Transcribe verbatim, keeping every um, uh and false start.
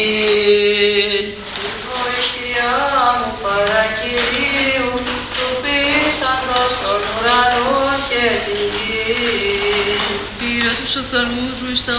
Βοήθεια μου παρακυρίου, του πείσαντος των ουρανών και τη γη. Πήρα τους οφθαλμούς μου εις τα